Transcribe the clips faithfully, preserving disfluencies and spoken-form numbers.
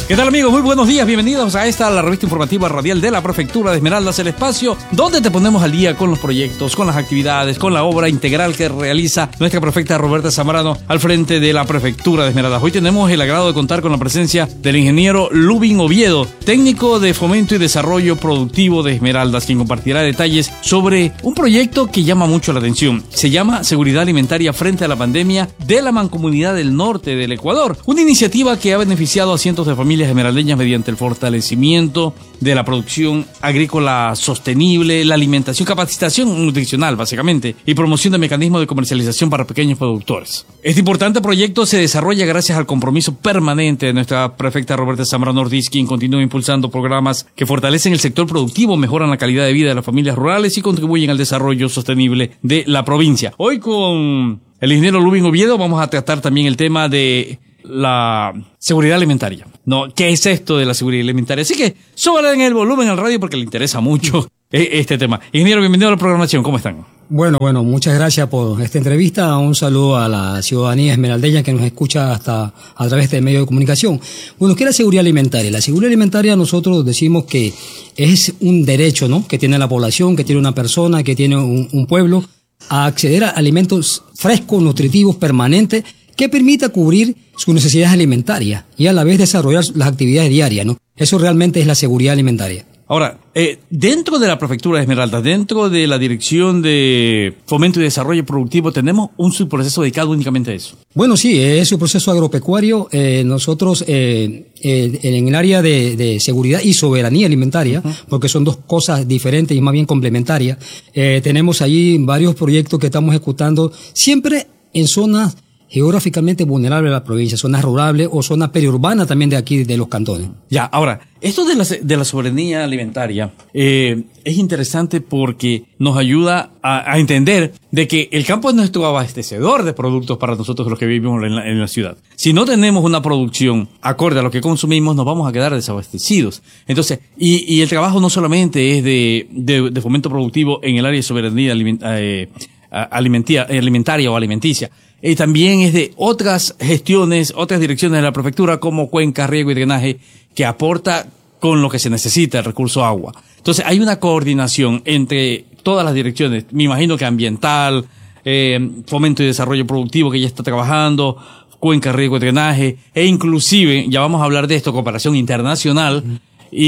¿Qué tal, amigos? Muy buenos días, bienvenidos a esta, la revista informativa radial de la Prefectura de Esmeraldas, el espacio donde te ponemos al día con los proyectos, con las actividades, con la obra integral que realiza nuestra prefecta Roberta Zambrano al frente de la Prefectura de Esmeraldas. Hoy tenemos el agrado de contar con la presencia del ingeniero Lubin Oviedo, técnico de Fomento y Desarrollo Productivo de Esmeraldas, quien compartirá detalles sobre un proyecto que llama mucho la atención. Se llama Seguridad Alimentaria frente a la pandemia de la Mancomunidad del Norte del Ecuador, una iniciativa que ha beneficiado a cientos de familias esmeraldeñas mediante el fortalecimiento de la producción agrícola sostenible, la alimentación, capacitación nutricional básicamente, y promoción de mecanismos de comercialización para pequeños productores. Este importante proyecto se desarrolla gracias al compromiso permanente de nuestra prefecta Roberta Zambrano Ortiz, quien continúa impulsando programas que fortalecen el sector productivo, mejoran la calidad de vida de las familias rurales y contribuyen al desarrollo sostenible de la provincia. Hoy con el ingeniero Lubin Oviedo vamos a tratar también el tema de la seguridad alimentaria. No, ¿qué es esto de la seguridad alimentaria? Así que súbale en el volumen al radio porque le interesa mucho este tema. Ingeniero, bienvenido a la programación. ¿Cómo están? Bueno, bueno, muchas gracias por esta entrevista. Un saludo a la ciudadanía esmeraldeña que nos escucha hasta a través de medios de comunicación. Bueno, ¿qué es la seguridad alimentaria? La seguridad alimentaria nosotros decimos que es un derecho, ¿no?, que tiene la población, que tiene una persona, que tiene un, un pueblo, a acceder a alimentos frescos, nutritivos, permanentes, que permita cubrir sus necesidades alimentarias y a la vez desarrollar las actividades diarias, ¿no? Eso realmente es la seguridad alimentaria. Ahora, eh, dentro de la Prefectura de Esmeraldas, dentro de la Dirección de Fomento y Desarrollo Productivo, ¿tenemos un subproceso dedicado únicamente a eso? Bueno, sí, es un proceso agropecuario. Eh, nosotros, eh, eh, en el área de, de seguridad y soberanía alimentaria, uh-huh. porque son dos cosas diferentes y más bien complementarias, eh, tenemos allí varios proyectos que estamos ejecutando, siempre en zonas geográficamente vulnerables de la provincia, zonas rurales o zonas periurbanas también de aquí, de los cantones. Ya, ahora, esto de la, de la soberanía alimentaria eh, es interesante porque nos ayuda a, a entender de que el campo es nuestro abastecedor de productos para nosotros los que vivimos en la, en la ciudad. Si no tenemos una producción acorde a lo que consumimos, nos vamos a quedar desabastecidos. Entonces, y, y el trabajo no solamente es de, de, de fomento productivo en el área de soberanía aliment, eh, alimentaria, alimentaria o alimenticia, y también es de otras gestiones, otras direcciones de la prefectura como cuenca, riego y drenaje, que aporta con lo que se necesita el recurso agua. Entonces hay una coordinación entre todas las direcciones, me imagino que ambiental, eh, fomento y desarrollo productivo que ya está trabajando, cuenca, riego y drenaje, e inclusive, ya vamos a hablar de esto, cooperación internacional uh-huh.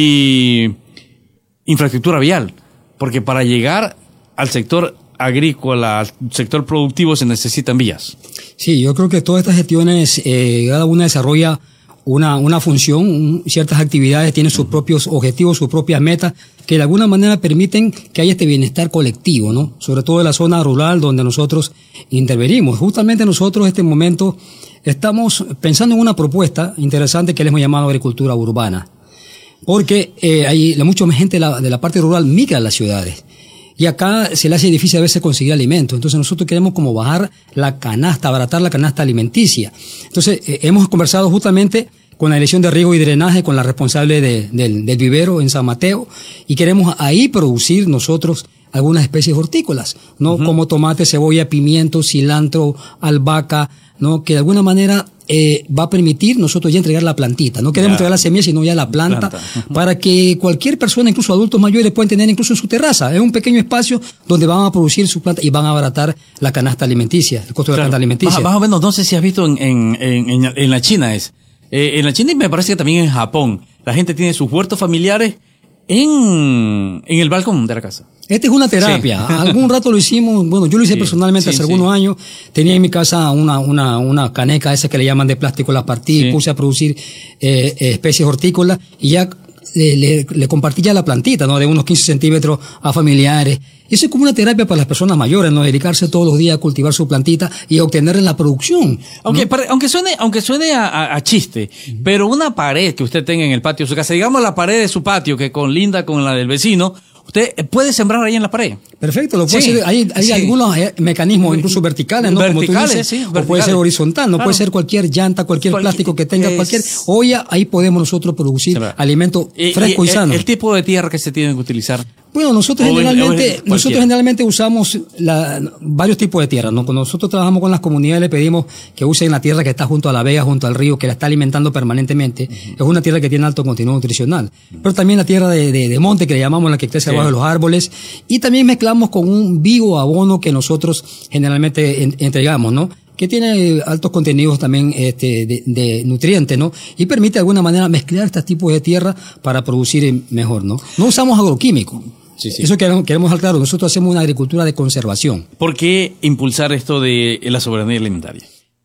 y infraestructura vial, porque para llegar al sector agrícola, al sector productivo, se necesitan vías. Sí, yo creo que todas estas gestiones, eh, cada una desarrolla una, una función, un, ciertas actividades tienen sus propios objetivos, sus propias metas, que de alguna manera permiten que haya este bienestar colectivo, ¿no? Sobre todo en la zona rural donde nosotros intervenimos. Justamente nosotros en este momento estamos pensando en una propuesta interesante que le hemos llamado agricultura urbana. Porque eh, hay mucha gente de la, de la parte rural migra a las ciudades. Y acá se le hace difícil a veces conseguir alimentos. Entonces nosotros queremos como bajar la canasta, abaratar la canasta alimenticia. Entonces eh, hemos conversado justamente con la Dirección de Riego y Drenaje, con la responsable de, de, del vivero en San Mateo, y queremos ahí producir nosotros algunas especies hortícolas, ¿no? Uh-huh. Como tomate, cebolla, pimiento, cilantro, albahaca, ¿no? Que de alguna manera eh, va a permitir nosotros ya entregar la plantita. No queremos yeah. entregar la semilla, sino ya la planta, planta. Uh-huh. para que cualquier persona, incluso adultos mayores, puedan tener incluso en su terraza. Es un pequeño espacio donde van a producir su planta y van a abaratar la canasta alimenticia, el costo claro. de la canasta alimenticia. Más, más o menos, no sé si has visto en, en, en, en la China es. Eh, en la China y me parece que también en Japón, la gente tiene sus huertos familiares en, en el balcón de la casa. Esta es una terapia. Sí. Algún rato lo hicimos, bueno, yo lo hice sí, personalmente sí, hace sí. algunos años. Tenía en mi casa una, una, una caneca esa que le llaman de plástico, la partí, sí. puse a producir eh, especies hortícolas y ya le, le, le compartí ya la plantita, ¿no? De unos quince centímetros a familiares. Eso es como una terapia para las personas mayores, ¿no? Dedicarse todos los días a cultivar su plantita y a obtener la producción, ¿no? Aunque, aunque suene, aunque suene a, a, a chiste, uh-huh. pero una pared que usted tenga en el patio de su casa, digamos la pared de su patio que conlinda con la del vecino, usted puede sembrar ahí en la pared. Perfecto, lo puede sí, ser, hay, hay sí. algunos mecanismos incluso verticales, ¿no? Verticales, como tú dices, sí, o verticales. puede ser horizontal, no claro. puede ser cualquier llanta, cualquier Cual, plástico que tenga, es... cualquier olla, ahí podemos nosotros producir alimento fresco y, y, y sano. El, el tipo de tierra que se tiene que utilizar Bueno, nosotros O en- generalmente, o en nosotros cualquiera. generalmente usamos la, varios tipos de tierra, ¿no? Cuando nosotros trabajamos con las comunidades le pedimos que usen la tierra que está junto a la vega, junto al río, que la está alimentando permanentemente. Uh-huh. Es una tierra que tiene alto contenido nutricional. Uh-huh. Pero también la tierra de, de, de monte, que le llamamos la que crece sí. abajo de los árboles. Y también mezclamos con un bioabono que nosotros generalmente en, entregamos, ¿no? Que tiene altos contenidos también este, de, de nutrientes, ¿no? Y permite de alguna manera mezclar estos tipos de tierra para producir mejor, ¿no? No usamos agroquímicos. Sí, sí. Eso queremos, queremos dejar claro. Nosotros hacemos una agricultura de conservación. ¿Por qué impulsar esto de la soberanía alimentaria?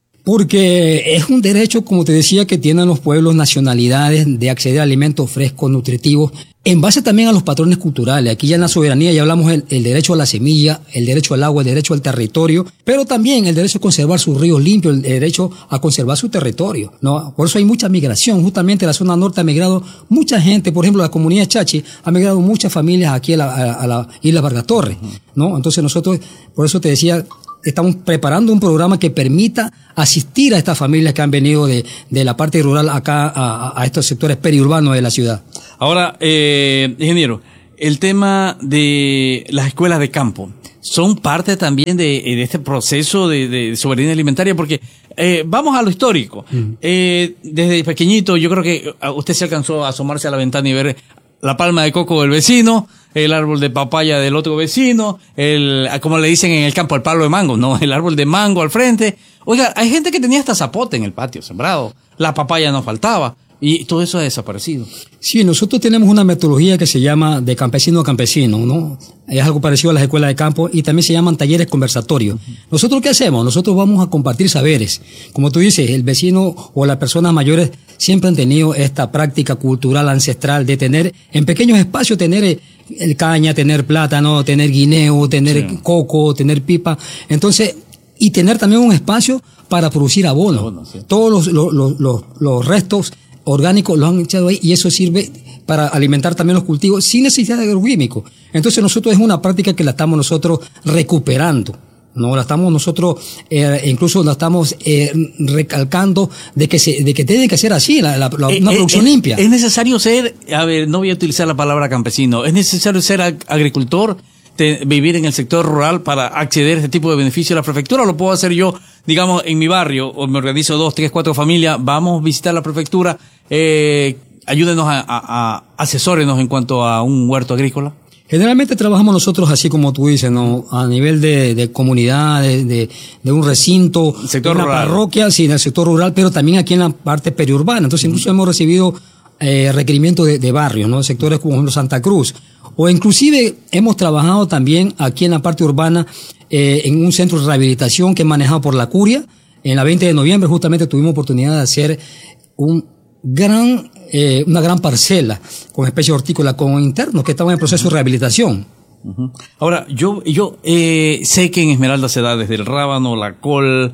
Porque es un derecho, como te decía, que tienen los pueblos, nacionalidades, de acceder a alimentos frescos, nutritivos, en base también a los patrones culturales. Aquí ya en la soberanía ya hablamos el, el derecho a la semilla, el derecho al agua, el derecho al territorio, pero también el derecho a conservar sus ríos limpios, el derecho a conservar su territorio, ¿no? Por eso hay mucha migración. Justamente en la zona norte ha migrado mucha gente. Por ejemplo, la comunidad Chachi ha migrado muchas familias aquí a la, a, a la isla Vargas Torres, ¿no? Entonces nosotros, por eso te decía, estamos preparando un programa que permita asistir a estas familias que han venido de, de la parte rural acá a, a estos sectores periurbanos de la ciudad. Ahora, eh, ingeniero, el tema de las escuelas de campo, ¿son parte también de, de este proceso de, de soberanía alimentaria? Porque eh, vamos a lo histórico. Mm. Eh, desde pequeñito yo creo que usted se alcanzó a asomarse a la ventana y ver la palma de coco del vecino, el árbol de papaya del otro vecino, el, como le dicen en el campo, el palo de mango, ¿no? El árbol de mango al frente. Oiga, hay gente que tenía hasta zapote en el patio sembrado. La papaya no faltaba. Y todo eso ha desaparecido. Sí, nosotros tenemos una metodología que se llama de campesino a campesino, ¿no? Es algo parecido a las escuelas de campo y también se llaman talleres conversatorios. Uh-huh. ¿Nosotros qué hacemos? Nosotros vamos a compartir saberes. Como tú dices, el vecino o las personas mayores siempre han tenido esta práctica cultural ancestral de tener, en pequeños espacios, tener el caña, tener plátano, tener guineo, tener sí. coco, tener pipa. Entonces, y tener también un espacio para producir abono. abono sí. Todos los, los, los, los, los restos orgánicos los han echado ahí y eso sirve para alimentar también los cultivos sin necesidad de agroquímicos. Entonces nosotros es una práctica que la estamos nosotros recuperando, no la estamos nosotros eh, incluso la estamos eh, recalcando de que se de que tiene que ser así la, la, la, eh, una eh, producción eh, limpia. Es necesario ser, a ver, no voy a utilizar la palabra campesino, es necesario ser ag- agricultor, te, vivir en el sector rural para acceder a este tipo de beneficio a la prefectura. ¿O lo puedo hacer yo, digamos, en mi barrio, o me organizo dos, tres, cuatro familias, vamos a visitar la prefectura, eh, ayúdenos a, a, a asesórenos en cuanto a un huerto agrícola? Generalmente trabajamos nosotros así como tú dices, ¿no? A nivel de, de comunidad, de, de, de un recinto, sector de una rural. parroquia, sí, en el sector rural, pero también aquí en la parte periurbana. Entonces incluso uh-huh. hemos recibido eh, requerimientos de, de barrios, ¿no? Sectores como por ejemplo Santa Cruz. O inclusive hemos trabajado también aquí en la parte urbana eh, en un centro de rehabilitación que es manejado por la Curia. En la veinte de noviembre justamente tuvimos oportunidad de hacer un gran, eh, una gran parcela con especies hortícolas con internos que estaban en proceso de rehabilitación. Uh-huh. Ahora, yo yo eh, sé que en Esmeralda se da desde el rábano, la col,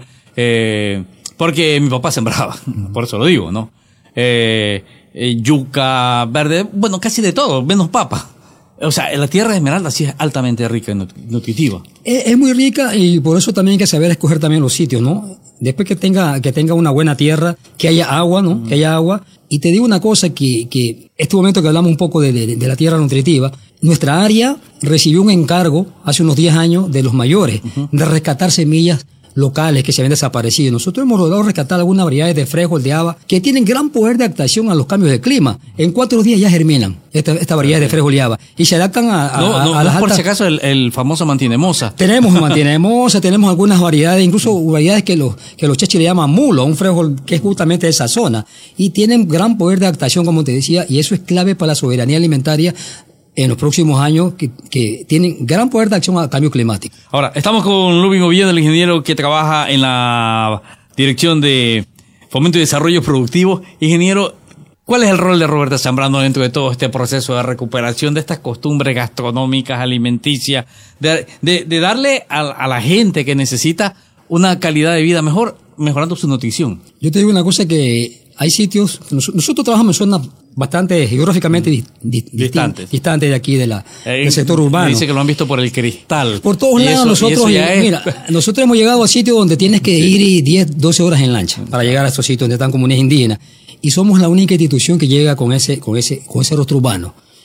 eh, porque mi papá sembraba, por eso lo digo, ¿no? Eh, eh, yuca, verde, bueno, casi de todo, menos papa. O sea, la tierra de Esmeralda sí es altamente rica y nutritiva. Es, es muy rica y por eso también hay que saber escoger también los sitios, ¿no? Después que tenga, que tenga una buena tierra, que haya agua, ¿no? Mm. Que haya agua. Y te digo una cosa que, que este momento que hablamos un poco de, de, de la tierra nutritiva, nuestra área recibió un encargo hace unos diez años de los mayores uh-huh. de rescatar semillas locales que se habían desaparecido. Nosotros hemos logrado rescatar algunas variedades de frijol, de haba, que tienen gran poder de adaptación a los cambios de clima. En cuatro días ya germinan esta, esta variedad de frijol y haba y se adaptan a, a, no, no, a las no, por altas... si acaso el, el famoso mantinemosa. Tenemos mantinemosa, tenemos algunas variedades, incluso variedades que los que los chechis le llaman mulo, un frijol que es justamente de esa zona y tienen gran poder de adaptación, como te decía, y eso es clave para la soberanía alimentaria en los próximos años, que, que tienen gran poder de acción al cambio climático. Ahora, estamos con Lubin Oviedo, el ingeniero que trabaja en la Dirección de Fomento y Desarrollo Productivo. Ingeniero, ¿cuál es el rol de Roberta Zambrano dentro de todo este proceso de recuperación de estas costumbres gastronómicas, alimenticias, de, de, de darle a, a la gente que necesita una calidad de vida mejor, mejorando su nutrición? Yo te digo una cosa, que hay sitios, nosotros trabajamos en zonas bastante geográficamente di, di, distantes. distantes de aquí, de la, eh, del sector urbano. Dice que lo han visto por el cristal. Por todos lados eso, nosotros, es... mira, nosotros hemos llegado a sitios donde tienes que sí. ir diez, doce horas en lancha para llegar a estos sitios donde están comunidades indígenas. Y somos la única institución que llega con ese, con ese, con ese rostro urbano.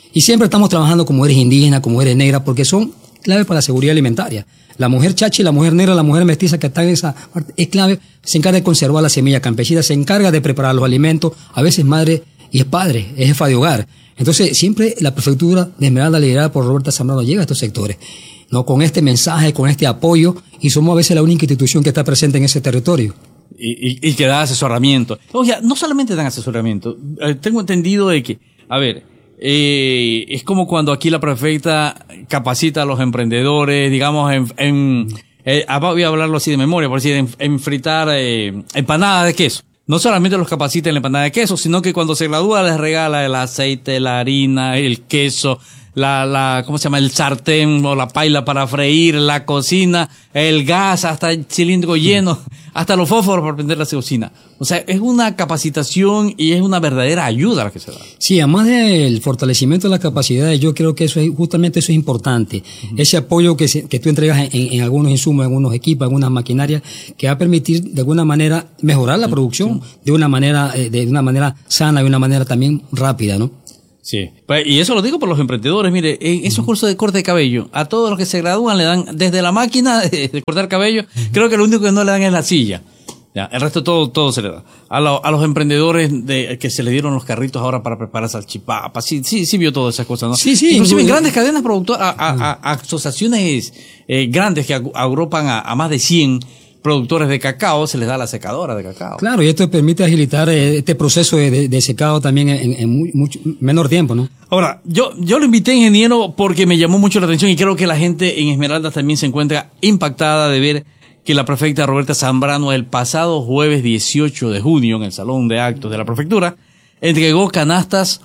Y siempre estamos trabajando con mujeres indígenas, con mujeres negras, porque son clave para la seguridad alimentaria. La mujer chachi, la mujer negra, la mujer mestiza que está en esa parte es clave, se encarga de conservar la semilla campesina, se encarga de preparar los alimentos, a veces madre y es padre, es jefa de hogar. Entonces, siempre la prefectura de Esmeralda, liderada por Roberta Zambrano, llega a estos sectores, ¿no? Con este mensaje, con este apoyo, y somos a veces la única institución que está presente en ese territorio. Y, y, y que da asesoramiento. O sea, no solamente dan asesoramiento, eh, tengo entendido de que, a ver, eh, es como cuando aquí la prefecta capacita a los emprendedores, digamos, en, en eh, voy a hablarlo así de memoria, por decir, en, en fritar eh, empanadas de queso. No solamente los capacita en la empanada de queso, sino que cuando se gradúa les regala el aceite, la harina, el queso, la, la, ¿cómo se llama? El sartén o la paila para freír, la cocina, el gas, hasta el cilindro lleno, hasta los fósforos para prender la cocina. O sea, es una capacitación y es una verdadera ayuda la que se da. Sí, además del fortalecimiento de las capacidades, yo creo que eso es, justamente eso es importante. Uh-huh. Ese apoyo que, se, que tú entregas en, en algunos insumos, en algunos equipos, en algunas maquinarias, que va a permitir de alguna manera mejorar la producción sí. de una manera, de una manera sana y de una manera también rápida, ¿no? Sí, y eso lo digo por los emprendedores. Mire, en esos cursos de corte de cabello, a todos los que se gradúan le dan desde la máquina de cortar cabello, creo que lo único que no le dan es la silla. Ya, el resto todo todo se le da. A, lo, a los emprendedores de que se le dieron los carritos ahora para preparar salchipapas, sí, sí, sí vio todas esas cosas, ¿no? Sí, sí. Inclusive en grandes cadenas productoras, a, a, a asociaciones eh, grandes que agrupan a, a más de cien productores de cacao, se les da la secadora de cacao. Claro, y esto permite agilitar eh, este proceso de, de, de secado también en, en muy, mucho menor tiempo, ¿no? Ahora, yo, yo lo invité, ingeniero, porque me llamó mucho la atención y creo que la gente en Esmeraldas también se encuentra impactada de ver que la prefecta Roberta Zambrano el pasado jueves dieciocho de junio en el Salón de Actos de la Prefectura entregó canastas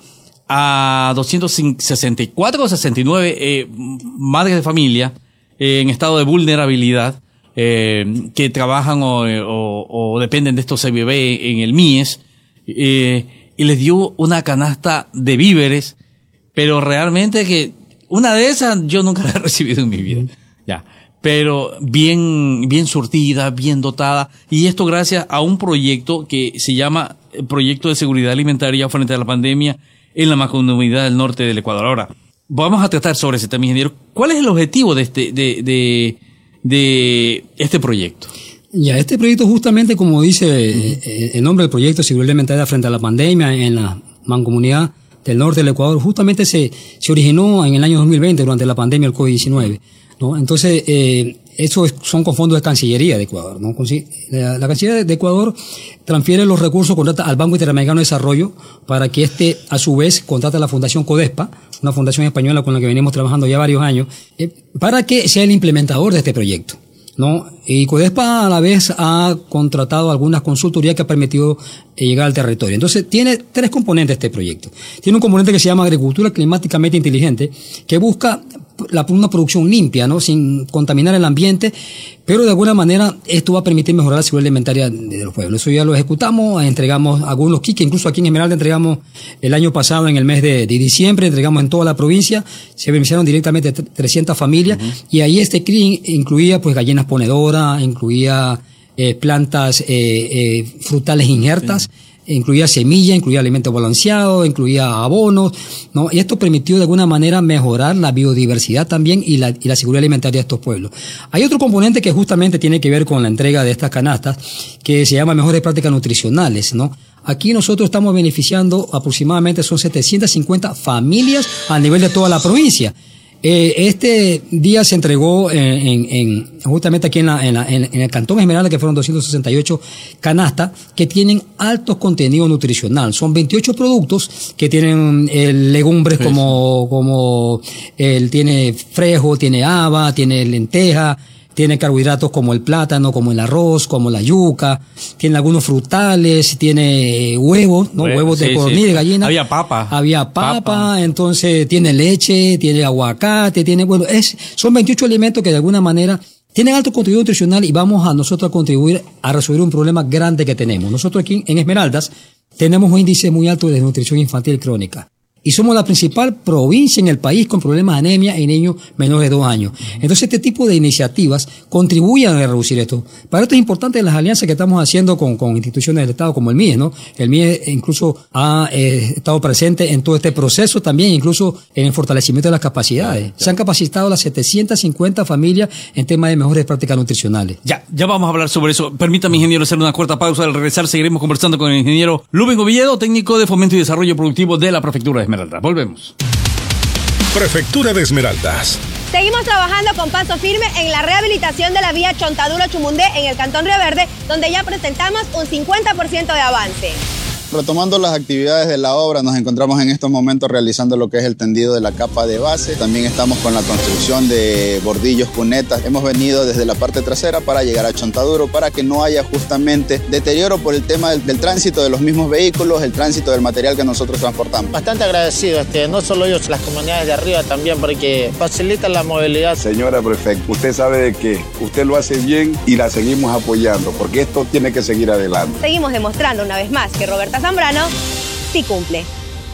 a doscientos sesenta y cuatro o sesenta y nueve eh, madres de familia eh, en estado de vulnerabilidad eh, que trabajan o, o, o dependen de estos C B B en el M I E S eh, y les dio una canasta de víveres, pero realmente que una de esas yo nunca la he recibido en mi vida. Ya. Pero bien, bien surtida, bien dotada, y esto gracias a un proyecto que se llama Proyecto de Seguridad Alimentaria frente a la pandemia en la Mancomunidad del Norte del Ecuador. Ahora, vamos a tratar sobre ese tema, ingeniero. ¿Cuál es el objetivo de este, de, de, de este proyecto? Ya, este proyecto justamente, como dice uh-huh. el nombre del proyecto, Seguridad Alimentaria frente a la pandemia en la Mancomunidad del Norte del Ecuador, justamente se, se originó en el año dos mil veinte durante la pandemia del COVID diecinueve. ¿No? Entonces, eh, esos son con fondos de Cancillería de Ecuador, ¿no? La, la Cancillería de Ecuador transfiere los recursos, contrata al Banco Interamericano de Desarrollo para que este, a su vez, contrate a la Fundación CODESPA, una fundación española con la que venimos trabajando ya varios años, eh, para que sea el implementador de este proyecto, ¿no? Y CODESPA a la vez ha contratado algunas consultorías que ha permitido eh, llegar al territorio. Entonces, tiene tres componentes este proyecto. Tiene un componente que se llama Agricultura Climáticamente Inteligente, que busca la, una producción limpia, ¿no? Sin contaminar el ambiente, pero de alguna manera esto va a permitir mejorar la seguridad alimentaria de los pueblos. Eso ya lo ejecutamos, entregamos algunos kits, que incluso aquí en Esmeralda entregamos el año pasado, en el mes de, de diciembre, entregamos en toda la provincia, se beneficiaron directamente trescientas familias, uh-huh. y ahí este kit incluía pues gallinas ponedoras, incluía eh, plantas eh, eh, frutales injertas, sí. Incluía semilla, incluía alimento balanceado, incluía abonos, ¿no? Y esto permitió de alguna manera mejorar la biodiversidad también y la, y la seguridad alimentaria de estos pueblos. Hay otro componente que justamente tiene que ver con la entrega de estas canastas, que se llama mejores prácticas nutricionales, ¿no? Aquí nosotros estamos beneficiando aproximadamente, son setecientas cincuenta familias a nivel de toda la provincia. Eh, este día se entregó en, en, en justamente aquí en, la, en, la, en, en el Cantón Esmeralda, que fueron doscientas sesenta y ocho canastas que tienen alto contenido nutricional. Son veintiocho productos que tienen eh, legumbres sí. como, como, él tiene frejo, tiene haba, tiene lenteja, tiene carbohidratos como el plátano, como el arroz, como la yuca, tiene algunos frutales, tiene huevos, ¿no? Huevos, huevos de sí, codorniz, sí. de gallina. Había papa. Había papa, papa, entonces tiene leche, tiene aguacate, tiene, bueno, es, son veintiocho alimentos que de alguna manera tienen alto contenido nutricional y vamos a nosotros a contribuir a resolver un problema grande que tenemos. Nosotros aquí en Esmeraldas tenemos un índice muy alto de desnutrición infantil crónica. y somos la principal provincia en el país con problemas de anemia en niños menores de dos años. Entonces, este tipo de iniciativas contribuyen a reducir esto. Para esto es importante las alianzas que estamos haciendo con, con instituciones del Estado como el M I E, ¿no? El M I E incluso ha eh, estado presente en todo este proceso también, incluso en el fortalecimiento de las capacidades. Se han capacitado las setecientas cincuenta familias en temas de mejores prácticas nutricionales. Ya, ya vamos a hablar sobre eso. Permítame, ingeniero, hacer una corta pausa. Al regresar seguiremos conversando con el ingeniero Lubin Oviedo, técnico de Fomento y Desarrollo Productivo de la Prefectura de Esmeraldas. Volvemos. Prefectura de Esmeraldas. Seguimos trabajando con paso firme en la rehabilitación de la vía Chontaduro-Chumundé en el Cantón Río Verde, donde ya presentamos un cincuenta por ciento de avance. Retomando las actividades de la obra, nos encontramos en estos momentos realizando lo que es el tendido de la capa de base. También estamos con la construcción de bordillos, cunetas. Hemos venido desde la parte trasera para llegar a Chontaduro para que no haya justamente deterioro por el tema del, del tránsito de los mismos vehículos, el tránsito del material que nosotros transportamos. Bastante agradecido, este, no solo ellos, las comunidades de arriba también, porque facilitan la movilidad. Señora prefecta, usted sabe de qué, usted lo hace bien y la seguimos apoyando, porque esto tiene que seguir adelante. Seguimos demostrando una vez más que Roberta Zambrano sí cumple.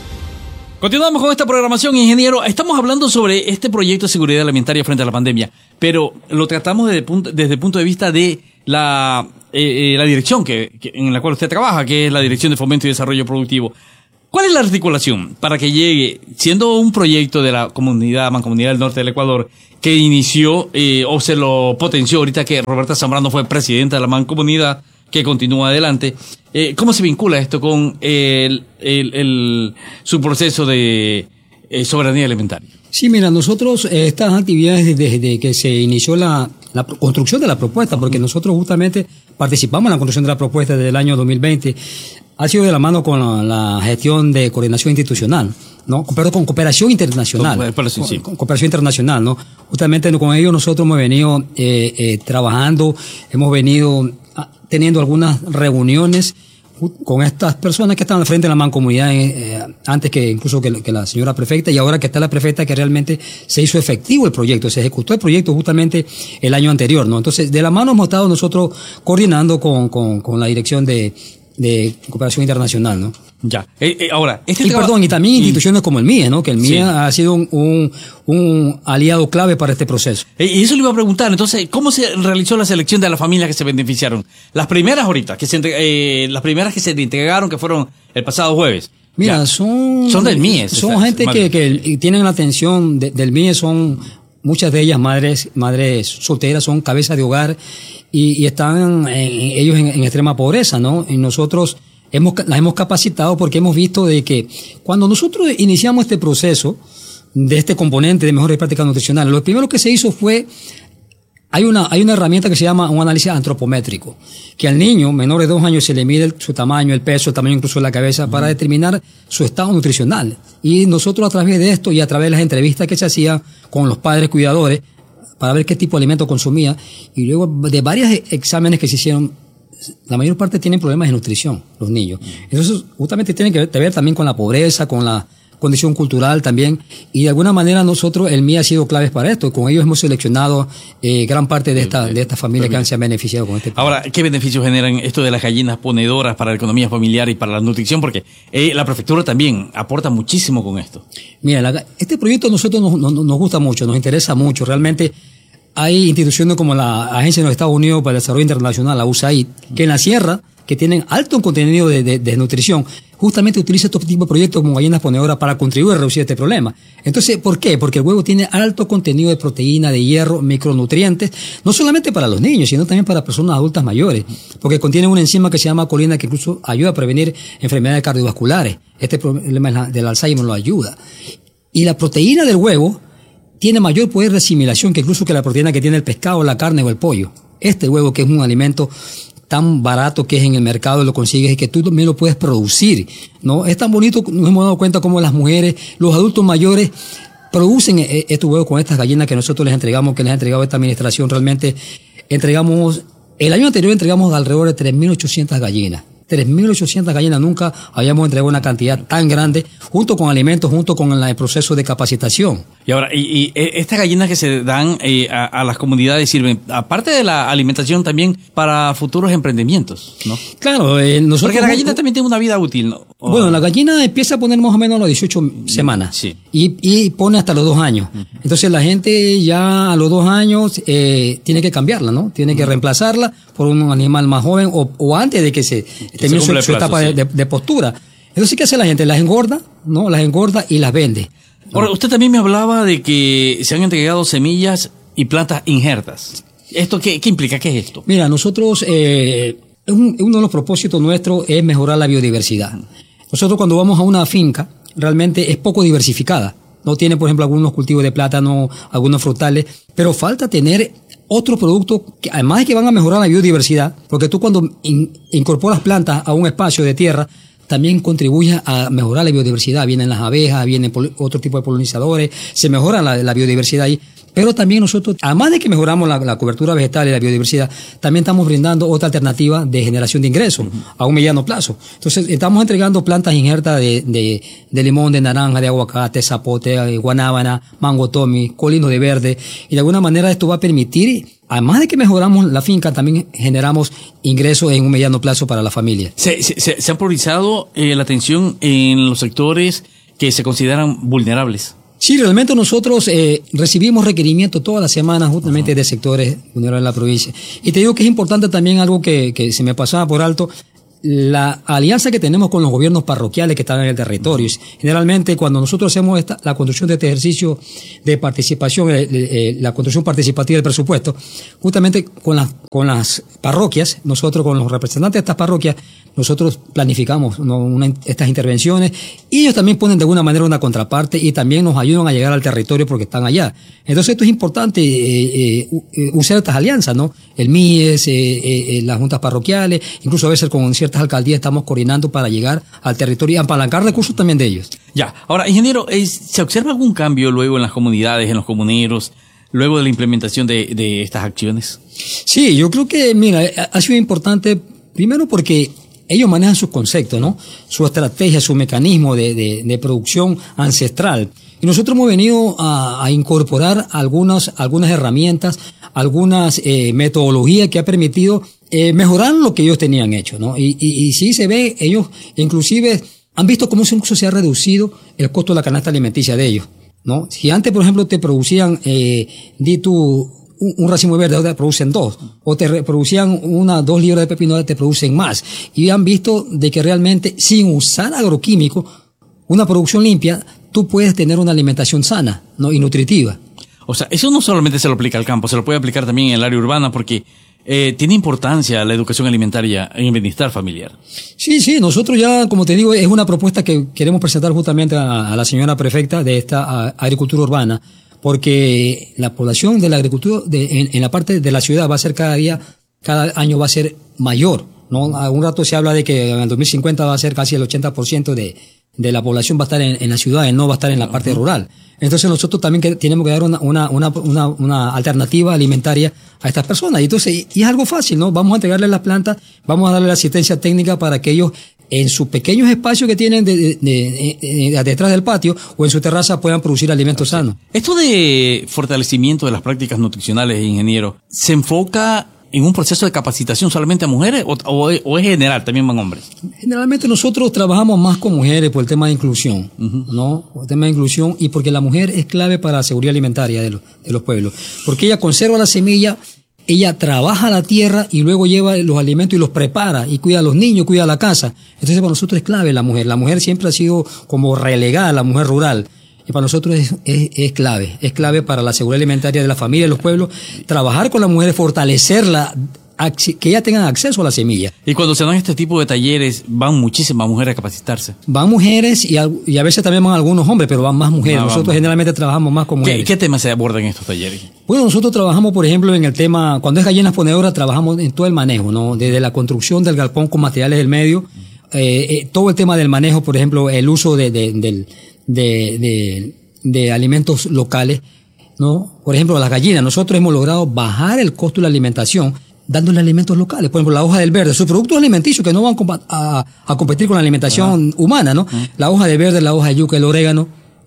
Continuamos con esta programación, ingeniero. Estamos hablando sobre este proyecto de seguridad alimentaria frente a la pandemia, pero lo tratamos desde, punto, desde el punto de vista de la, eh, eh, la dirección que, que, en la cual usted trabaja, que es la Dirección de Fomento y Desarrollo Productivo. ¿Cuál es la articulación para que llegue, siendo un proyecto de la comunidad, Mancomunidad del Norte del Ecuador, que inició eh, o se lo potenció ahorita que Roberta Zambrano fue presidenta de la Mancomunidad, que continúa adelante? Eh, ¿Cómo se vincula esto con el, el, el, su proceso de eh, soberanía alimentaria? Sí, mira, nosotros eh, estas actividades desde que se inició la, la construcción de la propuesta, porque nosotros justamente participamos en la construcción de la propuesta desde el año dos mil veinte, ha sido de la mano con la, la gestión de coordinación institucional, ¿no? Pero con cooperación internacional. Con, sí, sí. con, con cooperación internacional, ¿no? Justamente con ellos nosotros hemos venido eh, eh, trabajando, hemos venido teniendo algunas reuniones con estas personas que están al frente de la mancomunidad, eh, antes que incluso que, que la señora prefecta, y ahora que está la prefecta, que realmente se hizo efectivo el proyecto, se ejecutó el proyecto justamente el año anterior, ¿no? Entonces, de la mano hemos estado nosotros coordinando con, con, con la dirección de, de cooperación internacional, ¿no? Ya. Eh, eh, ahora, este y trabajo... perdón, y también instituciones mm. como el M I E, ¿no? Que el M I E sí. ha sido un, un, un aliado clave para este proceso. Eh, y eso le iba a preguntar, entonces, ¿cómo se realizó la selección de las familias que se beneficiaron? Las primeras ahorita, que se eh, las primeras que se entregaron, que fueron el pasado jueves. Mira, ya. son... Son del M I E. Son está, gente que, que tienen la atención de, del M I E, son muchas de ellas madres, madres solteras, son cabezas de hogar y, y están en, ellos en, en extrema pobreza, ¿no? Y nosotros hemos, las hemos capacitado porque hemos visto de que cuando nosotros iniciamos este proceso de este componente de mejores prácticas nutricionales, lo primero que se hizo fue, hay una, hay una herramienta que se llama un análisis antropométrico, que al niño menor de dos años se le mide el, su tamaño, el peso, el tamaño incluso de la cabeza, uh-huh. para determinar su estado nutricional. Y nosotros a través de esto y a través de las entrevistas que se hacían con los padres cuidadores, para ver qué tipo de alimento consumía, y luego de varios exámenes que se hicieron, la mayor parte tienen problemas de nutrición, los niños. Entonces, justamente tienen que ver también con la pobreza, con la condición cultural también, y de alguna manera nosotros, el M I E ha sido claves para esto, con ellos hemos seleccionado eh, gran parte de esta, de estas familias que han, se han beneficiado con este programa. Ahora, ¿qué beneficios generan esto de las gallinas ponedoras para la economía familiar y para la nutrición? Porque eh, la prefectura también aporta muchísimo con esto. Mira, la, este proyecto a nosotros nos, nos, nos gusta mucho, nos interesa mucho, realmente. Hay instituciones como la Agencia de los Estados Unidos para el Desarrollo Internacional, la U S A I D, que en la sierra, que tienen alto contenido de, de, de nutrición, justamente utiliza estos tipos de proyectos como gallinas ponedoras para contribuir a reducir este problema. Entonces, ¿por qué? Porque el huevo tiene alto contenido de proteína, de hierro, micronutrientes, no solamente para los niños, sino también para personas adultas mayores, porque contiene una enzima que se llama colina que incluso ayuda a prevenir enfermedades cardiovasculares. Este problema del Alzheimer lo ayuda. Y la proteína del huevo tiene mayor poder de asimilación que incluso que la proteína que tiene el pescado, la carne o el pollo. Este huevo, que es un alimento tan barato que es en el mercado, lo consigues y que tú también lo puedes producir, ¿no? Es tan bonito, nos hemos dado cuenta cómo las mujeres, los adultos mayores producen estos huevos con estas gallinas que nosotros les entregamos, que les ha entregado esta administración. Realmente entregamos, el año anterior entregamos alrededor de tres mil ochocientas gallinas. tres mil ochocientas gallinas, nunca habíamos entregado una cantidad tan grande, junto con alimentos, junto con el proceso de capacitación. Y ahora, y, y estas gallinas que se dan eh, a, a las comunidades sirven, aparte de la alimentación, también para futuros emprendimientos, ¿no? Claro, eh, nosotros... Porque la gallina también tiene una vida útil, ¿no? Oh. Bueno, la gallina empieza a poner más o menos a las dieciocho semanas. Sí. Y, y pone hasta los dos años. Uh-huh. Entonces la gente ya a los dos años eh, tiene que cambiarla, ¿no? Tiene que uh-huh. reemplazarla por un animal más joven o, o antes de que se termine su, su etapa sí. de, de, de postura. Entonces, ¿qué hace la gente? Las engorda, ¿no? Las engorda y las vende. Ahora, usted también me hablaba de que se han entregado semillas y plantas injertas. ¿Esto qué, qué implica? ¿Qué es esto? Mira, nosotros, eh, un, uno de los propósitos nuestros es mejorar la biodiversidad. Nosotros cuando vamos a una finca, realmente es poco diversificada. No tiene, por ejemplo, algunos cultivos de plátano, algunos frutales, pero falta tener otros productos que, además de que van a mejorar la biodiversidad, porque tú cuando in, incorporas plantas a un espacio de tierra, también contribuye a mejorar la biodiversidad. Vienen las abejas, vienen otro tipo de polinizadores, se mejora la, la biodiversidad ahí. Pero también nosotros, además de que mejoramos la, la cobertura vegetal y la biodiversidad, también estamos brindando otra alternativa de generación de ingresos uh-huh. a un mediano plazo. Entonces, estamos entregando plantas injertas de, de, de limón, de naranja, de aguacate, zapote, guanábana, mango tomi, colino de verde. Y de alguna manera esto va a permitir, además de que mejoramos la finca, también generamos ingresos en un mediano plazo para la familia. Se, se, se ha priorizado eh, la atención en los sectores que se consideran vulnerables. Sí, realmente nosotros eh, recibimos requerimientos todas las semanas justamente uh-huh. de sectores vulnerables de la provincia. Y te digo que es importante también algo que, que se me pasaba por alto, la alianza que tenemos con los gobiernos parroquiales que están en el territorio. Generalmente cuando nosotros hacemos esta, la construcción de este ejercicio de participación, eh, eh, la construcción participativa del presupuesto, justamente con las, con las parroquias, nosotros con los representantes de estas parroquias, nosotros planificamos ¿no? una, estas intervenciones y ellos también ponen de alguna manera una contraparte y también nos ayudan a llegar al territorio porque están allá. Entonces esto es importante eh, eh, usar estas alianzas, ¿no? El M I E S, eh, eh, las juntas parroquiales, incluso a veces con ciertas alcaldías estamos coordinando para llegar al territorio y apalancar recursos también de ellos. Ya, ahora, ingeniero, ¿se observa algún cambio luego en las comunidades, en los comuneros, luego de la implementación de, de estas acciones? Sí, yo creo que, mira, ha sido importante, primero porque ellos manejan sus conceptos, ¿no? Su estrategia, su mecanismo de, de, de producción ancestral. Y nosotros hemos venido a, a incorporar algunas, algunas herramientas, algunas eh, metodologías que ha permitido eh, mejorar lo que ellos tenían hecho, ¿no? Y, y, y sí se ve, ellos inclusive han visto cómo incluso se ha reducido el costo de la canasta alimenticia de ellos, ¿no? Si antes, por ejemplo, te producían, eh, di tú, un, un racimo verde, ahora te producen dos, o te producían una, dos libras de pepino, ahora te producen más. Y han visto de que realmente, sin usar agroquímicos, una producción limpia, tú puedes tener una alimentación sana, ¿no? Y nutritiva. O sea, eso no solamente se lo aplica al campo, se lo puede aplicar también en el área urbana porque eh, tiene importancia la educación alimentaria en el bienestar familiar. Sí, sí, nosotros ya, como te digo, es una propuesta que queremos presentar justamente a, a la señora prefecta de esta a, agricultura urbana, porque la población de la agricultura de, en, en la parte de la ciudad va a ser cada día, cada año va a ser mayor, ¿no? A un rato se habla de que en el dos mil cincuenta va a ser casi el ochenta por ciento de de la población va a estar en, en la ciudad, no va a estar en la parte rural. Entonces nosotros también que tenemos que dar una, una, una, una, una alternativa alimentaria a estas personas. Y entonces, y es algo fácil, ¿no? Vamos a entregarles las plantas, vamos a darle la asistencia técnica para que ellos, en sus pequeños espacios que tienen de, de, de, de, de, detrás del patio o en su terraza, puedan producir alimentos sanos. Esto de fortalecimiento de las prácticas nutricionales, ingeniero, ¿se enfoca en un proceso de capacitación solamente a mujeres o, o, o es general, también van hombres? Generalmente nosotros trabajamos más con mujeres por el tema de inclusión, uh-huh. ¿no? Por el tema de inclusión y porque la mujer es clave para la seguridad alimentaria de los, de los pueblos. Porque ella conserva la semilla, ella trabaja la tierra y luego lleva los alimentos y los prepara y cuida a los niños, cuida a la casa. Entonces para nosotros es clave la mujer. La mujer siempre ha sido como relegada, la mujer rural. Y para nosotros es, es, es clave, es clave para la seguridad alimentaria de la familia, de los pueblos, trabajar con las mujeres, fortalecerla, que ellas tengan acceso a la semilla. Y cuando se dan este tipo de talleres, van muchísimas mujeres a capacitarse. Van mujeres y a, y a veces también van algunos hombres, pero van más mujeres. Ah, nosotros vamos. Generalmente trabajamos más con mujeres. ¿Qué, ¿Qué temas se abordan en estos talleres? Bueno, nosotros trabajamos, por ejemplo, en el tema, cuando es gallinas ponedoras, trabajamos en todo el manejo, ¿no? Desde la construcción del galpón con materiales del medio, eh, eh, todo el tema del manejo, por ejemplo, el uso de, de, del, de, de, de alimentos locales, ¿no? Por ejemplo, las gallinas, nosotros hemos logrado bajar el costo de la alimentación dándole alimentos locales. Por ejemplo, la hoja del verde, sus productos alimenticios que no van a, a competir con la alimentación uh-huh. humana, ¿no? Uh-huh. La hoja de verde, la hoja de yuca, el orégano,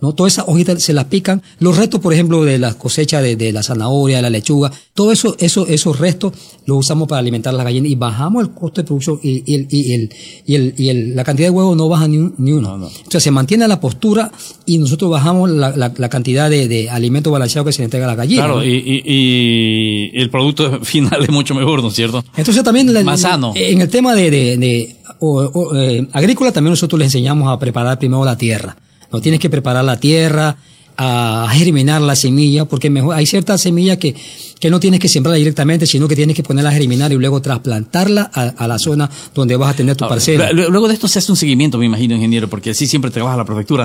¿no? Todas esas hojitas se las pican. Los restos, por ejemplo, de la cosecha de, de la zanahoria, de la lechuga, todo eso, eso, esos restos los usamos para alimentar las gallinas y bajamos el costo de producción y, y, el, y, el, y, el, y el, la cantidad de huevos no baja ni, un, ni uno. No, no. Entonces se mantiene la postura y nosotros bajamos la, la, la cantidad de, de alimento balanceado que se le entrega a las gallinas. Claro, ¿no? y, y, y el producto final es mucho mejor, ¿no es cierto? Entonces también la, más sano. En el tema de, de, de o, o, eh, agrícola también nosotros les enseñamos a preparar primero la tierra. No tienes que preparar la tierra, a germinar la semilla, porque mejor hay ciertas semillas que, que no tienes que sembrarla directamente, sino que tienes que ponerla a germinar y luego trasplantarla a, a la zona donde vas a tener tu parcela. Luego de esto se hace un seguimiento, me imagino, ingeniero, porque así siempre trabaja la prefectura.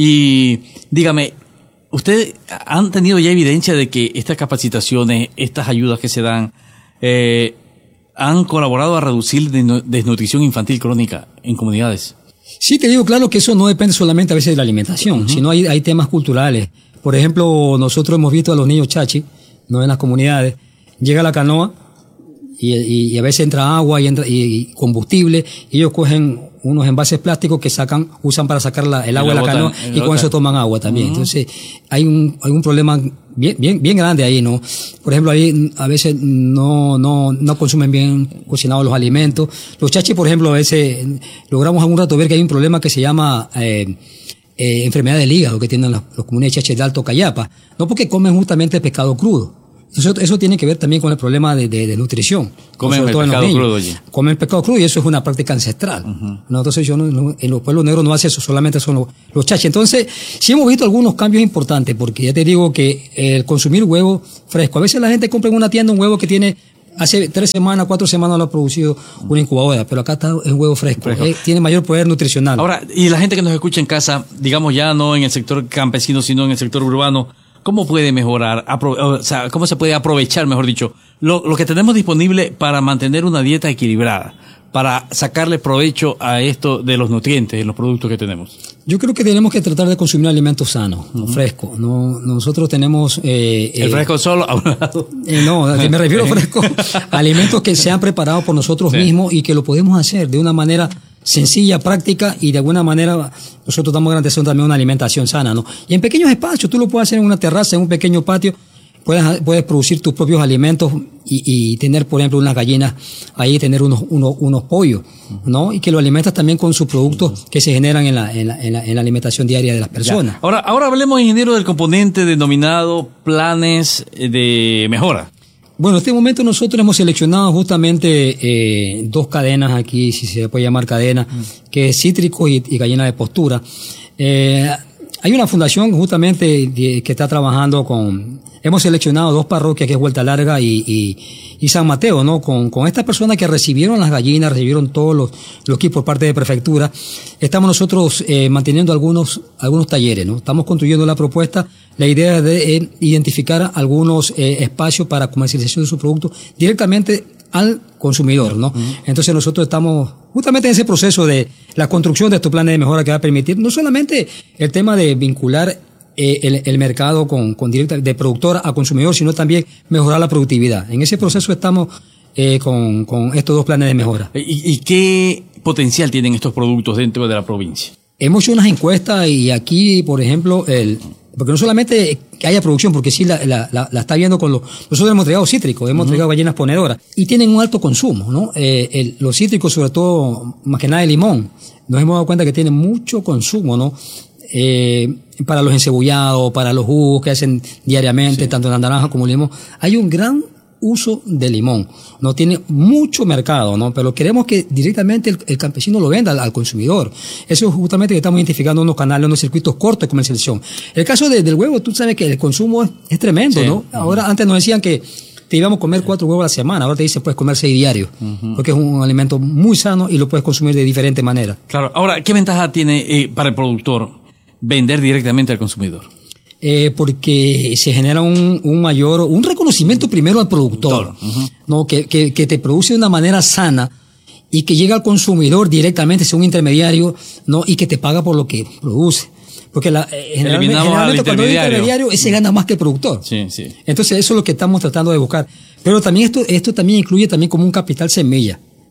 Y dígame, ¿ustedes han tenido ya evidencia de que estas capacitaciones, estas ayudas que se dan, eh, han colaborado a reducir desnutrición infantil crónica en comunidades? Sí, te digo, claro que eso no depende solamente a veces de la alimentación, uh-huh. sino hay, hay temas culturales. Por ejemplo, nosotros hemos visto a los niños chachi, no en las comunidades, llega la canoa y, y, y a veces entra agua y, entra, y, y combustible, y ellos cogen unos envases plásticos que sacan, usan para sacar la, el agua de la, la canoa y con eso toman agua también. Uh-huh. Entonces, hay un, hay un problema bien, bien, bien grande ahí, ¿no? Por ejemplo, ahí a veces no, no, no consumen bien cocinados los alimentos. Los chachis, por ejemplo, a veces logramos algún rato ver que hay un problema que se llama, eh, eh, enfermedad del hígado que tienen los, los comunidades chachis de Alto Cayapa. No porque comen justamente pescado crudo. Eso, eso tiene que ver también con el problema de, de, de nutrición. Comen el pescado crudo allí. Comen pescado crudo y eso es una práctica ancestral. Uh-huh. ¿No? Entonces yo no, no, en los pueblos negros no hace eso, solamente son los, los chachis. Entonces, sí hemos visto algunos cambios importantes, porque ya te digo que el consumir huevo fresco, a veces la gente compra en una tienda un huevo que tiene hace tres semanas, cuatro semanas lo ha producido una incubadora, pero acá está el huevo fresco, fresco. Eh, tiene mayor poder nutricional. Ahora, y la gente que nos escucha en casa, digamos ya no en el sector campesino, sino en el sector urbano, ¿cómo puede mejorar, apro- o sea, cómo se puede aprovechar, mejor dicho, lo, lo que tenemos disponible para mantener una dieta equilibrada, para sacarle provecho a esto de los nutrientes en los productos que tenemos? Yo creo que tenemos que tratar de consumir alimentos sanos, uh-huh. frescos. No, nosotros tenemos eh, el eh, fresco solo a un lado. Eh, no, me refiero a fresco, alimentos que se han preparado por nosotros sí. mismos y que lo podemos hacer de una manera sencilla, práctica, y de alguna manera nosotros estamos garantizando también una alimentación sana, ¿no? Y en pequeños espacios, tú lo puedes hacer en una terraza, en un pequeño patio, puedes, puedes producir tus propios alimentos y, y tener, por ejemplo, unas gallinas ahí, tener unos, unos, unos pollos, ¿no? Y que lo alimentas también con sus productos que se generan en la, en la, en la, en la alimentación diaria de las personas. Ya. Ahora, ahora hablemos, ingeniero, del componente denominado planes de mejora. Bueno, en este momento nosotros hemos seleccionado justamente eh, dos cadenas aquí, si se puede llamar cadena, mm. que es cítrico y, y gallina de postura. Eh, hay una fundación justamente de, que está trabajando con... Hemos seleccionado dos parroquias, que es Vuelta Larga y, y, y San Mateo, ¿no? Con, con estas personas que recibieron las gallinas, recibieron todos los, los kits por parte de prefectura. Estamos nosotros eh, manteniendo algunos, algunos talleres, ¿no? Estamos construyendo la propuesta. La idea es de eh, identificar algunos eh, espacios para comercialización de su producto directamente al consumidor, ¿no? Uh-huh. Entonces nosotros estamos justamente en ese proceso de la construcción de estos planes de mejora que va a permitir no solamente el tema de vincular eh, el, el mercado con, con directa, de productor a consumidor, sino también mejorar la productividad. En ese proceso estamos eh, con, con estos dos planes de mejora. ¿Y, y qué potencial tienen estos productos dentro de la provincia? Hemos hecho unas encuestas y aquí, por ejemplo, el porque no solamente que haya producción, porque sí la, la, la, la está viendo con los... Nosotros hemos entregado cítricos, hemos uh-huh. entregado gallinas ponedoras, y tienen un alto consumo, ¿no? Eh, el, los cítricos, sobre todo, más que nada de limón, nos hemos dado cuenta que tienen mucho consumo, ¿no? Eh, para los encebollados, para los jugos que hacen diariamente, sí. tanto en la naranja como el limón. Hay un gran uso de limón. No tiene mucho mercado, ¿no? Pero queremos que directamente el, el campesino lo venda al, al consumidor. Eso es justamente que estamos identificando unos canales, unos circuitos cortos de comercialización. El caso de, del huevo, tú sabes que el consumo es, es tremendo, sí. ¿no? Ahora, antes nos decían que te íbamos a comer cuatro huevos a la semana, ahora te dicen puedes comer seis diarios, uh-huh. porque es un alimento muy sano y lo puedes consumir de diferente manera. Claro. Ahora, ¿qué ventaja tiene eh, para el productor vender directamente al consumidor? Eh, porque se genera un, un mayor, un reconocimiento primero al productor, uh-huh. ¿no? Que, que, que te produce de una manera sana y que llega al consumidor directamente, sea un intermediario, ¿no? Y que te paga por lo que produce. Porque la, eh, generalmente, generalmente cuando hay intermediario, ese gana más que el productor. Sí, sí. Entonces eso es lo que estamos tratando de buscar. Pero también esto, esto también incluye también como un capital semilla.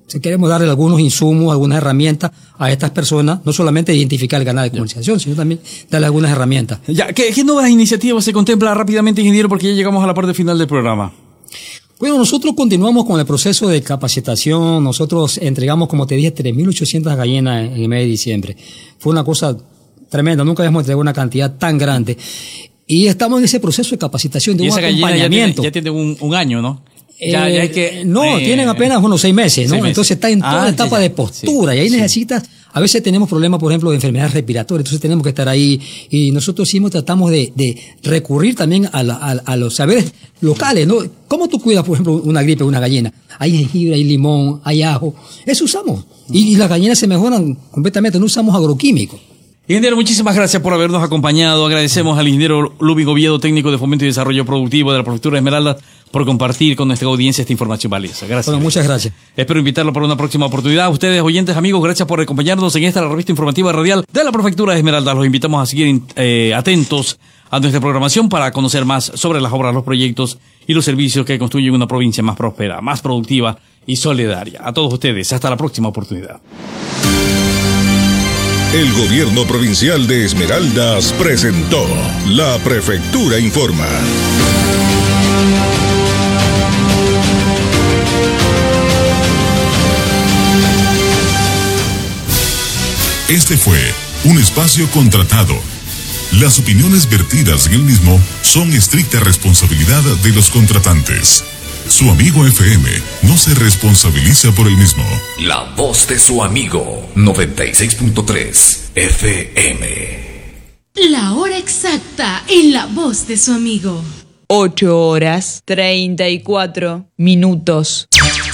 Si queremos darle algunos insumos, algunas herramientas a estas personas, no solamente identificar el canal de comercialización, sino también darle algunas herramientas. Ya, ¿qué, qué nuevas iniciativas se contempla rápidamente, ingeniero, porque ya llegamos a la parte final del programa? Bueno, nosotros continuamos con el proceso de capacitación. Nosotros entregamos, como te dije, tres mil ochocientas gallinas en el mes de diciembre. Fue una cosa tremenda, nunca habíamos entregado una cantidad tan grande. Y estamos en ese proceso de capacitación, de y un esa acompañamiento. Ya tiene, ya tiene un, un año, ¿no? Ya, eh, ya hay que, no, eh, tienen apenas unos seis meses, ¿no? Seis meses. Entonces está en toda ah, la etapa sí, de postura sí, y ahí sí. necesitas, a veces tenemos problemas, por ejemplo, de enfermedades respiratorias, entonces tenemos que estar ahí y nosotros sí tratamos de, de recurrir también a, la, a, a los saberes locales, ¿no? ¿Cómo tú cuidas, por ejemplo, una gripe de una gallina? Hay jengibre, hay limón, hay ajo, eso usamos. Y, y las gallinas se mejoran completamente, no usamos agroquímicos. Ingeniero, muchísimas gracias por habernos acompañado. Agradecemos al ingeniero Ludwig Oviedo, técnico de Fomento y Desarrollo Productivo de la Prefectura de Esmeraldas, por compartir con nuestra audiencia esta información valiosa. Gracias. Bueno, muchas gracias. Espero invitarlo para una próxima oportunidad. Ustedes, oyentes, amigos, gracias por acompañarnos en esta la revista informativa radial de la Prefectura de Esmeraldas. Los invitamos a seguir eh, atentos a nuestra programación para conocer más sobre las obras, los proyectos y los servicios que construyen una provincia más próspera, más productiva y solidaria. A todos ustedes, hasta la próxima oportunidad. El Gobierno Provincial de Esmeraldas presentó La Prefectura Informa. Este fue un espacio contratado. Las opiniones vertidas en el mismo son estricta responsabilidad de los contratantes. Su amigo F M no se responsabiliza por el mismo. La voz de su amigo, noventa y seis punto tres F M. La hora exacta en la voz de su amigo. ocho horas treinta y cuatro minutos.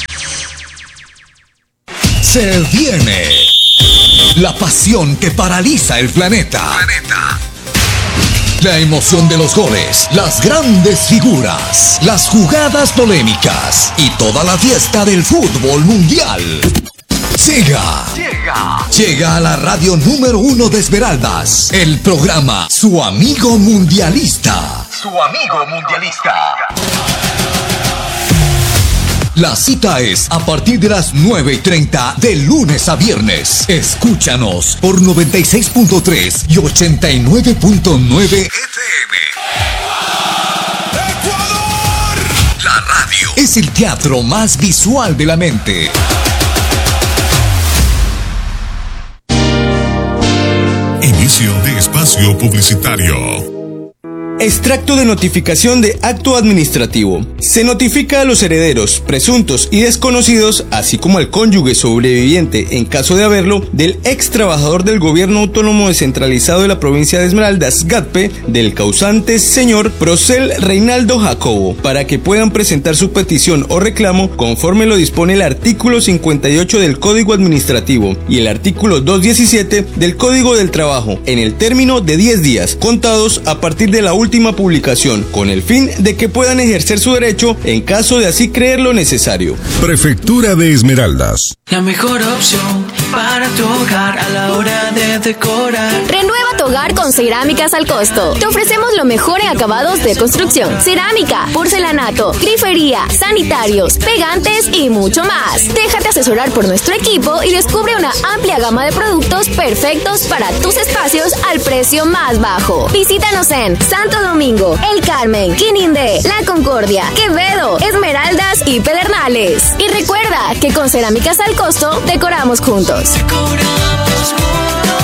Se viene la pasión que paraliza el planeta. planeta. La emoción de los goles, las grandes figuras, las jugadas polémicas y toda la fiesta del fútbol mundial. Llega, llega, llega a la radio número uno de Esmeraldas, el programa Su Amigo Mundialista. Su Amigo Mundialista. La cita es a partir de las nueve y treinta de lunes a viernes. Escúchanos por noventa y seis punto tres y ochenta y nueve punto nueve F M. ¡Ecuador! La radio es el teatro más visual de la mente. Inicio de espacio publicitario. Extracto de notificación de acto administrativo. Se notifica a los herederos, presuntos y desconocidos, así como al cónyuge sobreviviente, en caso de haberlo, del ex trabajador del Gobierno Autónomo Descentralizado de la Provincia de Esmeraldas, GATPE, del causante señor Procel Reinaldo Jacobo, para que puedan presentar su petición o reclamo conforme lo dispone el artículo cincuenta y ocho del Código Administrativo y el artículo doscientos diecisiete del Código del Trabajo, en el término de diez días, contados a partir de la última última publicación, con el fin de que puedan ejercer su derecho en caso de así creerlo necesario. Prefectura de Esmeraldas. La mejor opción para tu hogar a la hora de decorar. Renueva tu hogar con Cerámicas al Costo. Te ofrecemos lo mejor en acabados de construcción: cerámica, porcelanato, grifería, sanitarios, pegantes y mucho más. Déjate asesorar por nuestro equipo y descubre una amplia gama de productos perfectos para tus espacios al precio más bajo. Visítanos en Santo Domingo, El Carmen, Quinindé, La Concordia, Quevedo, Esmeraldas y Pedernales. Y recuerda que con Cerámicas al Costo decoramos juntos. Decoramos juntos.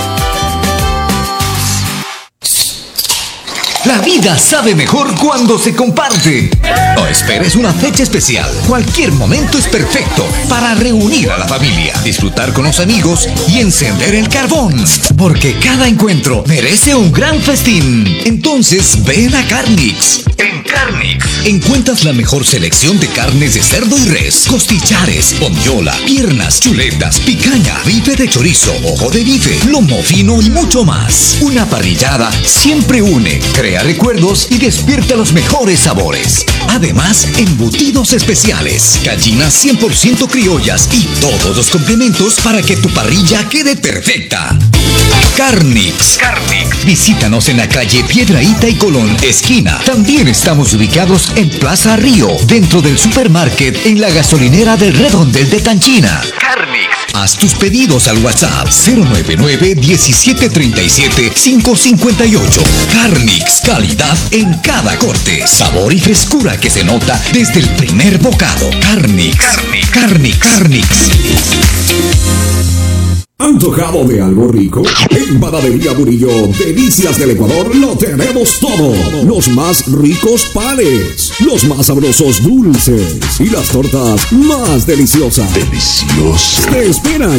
La vida sabe mejor cuando se comparte. No esperes una fecha especial. Cualquier momento es perfecto para reunir a la familia, disfrutar con los amigos y encender el carbón. Porque cada encuentro merece un gran festín. Entonces ven a Carnix. En Carnix encuentras la mejor selección de carnes de cerdo y res, costillares, bondiola, piernas, chuletas, picaña, bife de chorizo, ojo de bife, lomo fino y mucho más. Una parrillada siempre une, crea recuerdos y despierta los mejores sabores. Además, embutidos especiales, gallinas cien por ciento criollas y todos los complementos para que tu parrilla quede perfecta. Carnix. Carnix. Visítanos en la calle Piedrahíta y Colón, esquina. También estamos ubicados en Plaza Río, dentro del supermarket, en la gasolinera del Redondel de Tanchina. Carnix. Haz tus pedidos al WhatsApp cero nueve nueve, diecisiete treinta y siete, quinientos cincuenta y ocho. Carnix, calidad en cada corte, sabor y frescura que se nota desde el primer bocado. Carnix, Carnix, Carnix, Carnix. ¿Antojado de algo rico? En Panadería Murillo, Delicias del Ecuador, lo tenemos todo. Los más ricos panes, los más sabrosos dulces y las tortas más deliciosas. Delicioso. Te esperan